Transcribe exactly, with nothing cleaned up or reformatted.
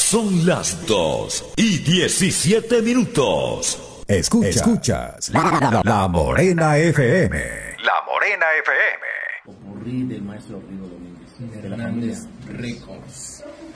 Son las dos y diecisiete minutos. Escucha, escuchas la, la, la Morena F M. La Morena F M. Popurrí del maestro Rigo Domínguez, de la familia Records.